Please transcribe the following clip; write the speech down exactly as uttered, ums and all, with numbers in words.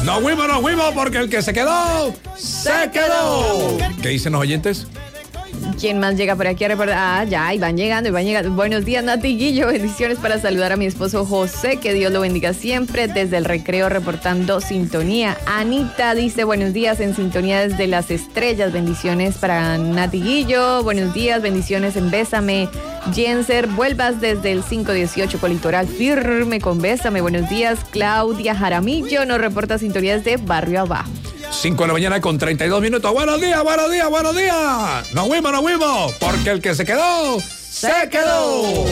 Nos fuimos, nos fuimos, porque el que se quedó, se quedó. ¿Qué dicen los oyentes? ¿Quién más llega por aquí a recordar? Ah, ya, y van llegando, y van llegando. Buenos días, Nati Guillo. Bendiciones para saludar a mi esposo José. Que Dios lo bendiga siempre. Desde el recreo reportando sintonía. Anita dice, buenos días, en sintonía desde las estrellas. Bendiciones para Nati Guillo. Buenos días, bendiciones en Bésame. Jenser, vuelvas desde el cinco dieciocho con Litoral firme con Bésame. Buenos días, Claudia Jaramillo. Nos reporta sintonía desde Barrio Abajo. cinco de la mañana con treinta y dos minutos. Buenos días, buenos días, buenos días. Nos fuimos, nos fuimos, porque el que se quedó, se quedó.